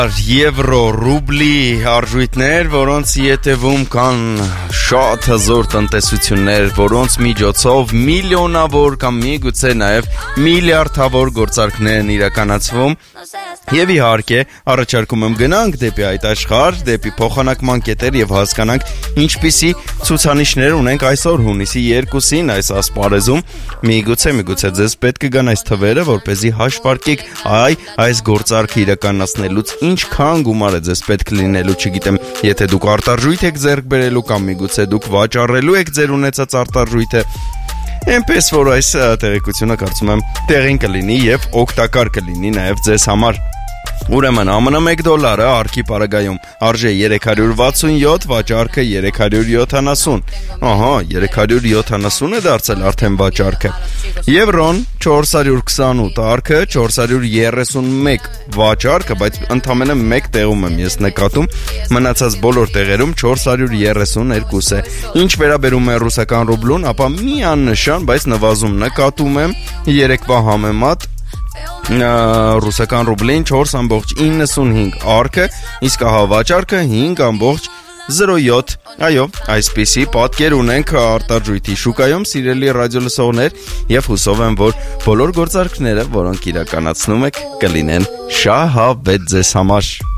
Եվրո, ռուբլի արժույթներ, որոնց ետևում կան շատ հզոր տնտեսություններ, որոնց միջոցով միլիոնավոր կամ միգուցե նաև միլիարդավոր գործարքներ են իրականացվում, եւ իհարկե առաջարկում եմ գնանք դեպի այդ աշխարհ, դեպի փոխանակման կետեր եւ հասկանանք ինչպիսի ցուցանիշներ ունենք այսօր հունիսի 2-ին այս ասպարեզում։ Միգուցե ձեզ պետք կգան այս թվերը, որպեսզի հաշվարկեք այս գործարքը իրականացնելուց ինչքան գումար է ձեզ պետք լինելու, չգիտեմ, եթե դուք արտարժույթ եք ձեռք բերելու կամ միգուցե դուք վաճառելու եք ձեր ունեցած արտարժույթը, այնպես որ այս տեղեկությունը կարծում եմ տեղին կլինի եւ օգտակար կլինի նաեւ ձեզ համար։ Ուրեմն ԱՄՆ $1 արքի պարագայում արժե 367, վաճառքը 370։ Ահա, 370 է դարձել արդեն վաճառքը։ Եվրոն 428, արքը 431, վաճառքը, բայց ընդամենը մեկ տեղում եմ ես նկատում, մնացած բոլոր տեղերում 432 է։ Ինչ վերաբերում է ռուսական ռուբլուն, ապա միանշան, բայց նվազում նկատում եմ երեկվա համեմատ ռուսական ռուբլին 4.95 արքը, իսկ ահա վաճառքը 5.07։ Այո, այսպիսի պատկեր ունենք արտարժույթի շուկայում, սիրելի ռադիոլսողներ, եւ հուսով եմ, որ բոլոր գործարքները, որոնք իրականացնում եք, կլինեն շահավետ ձեզ համար։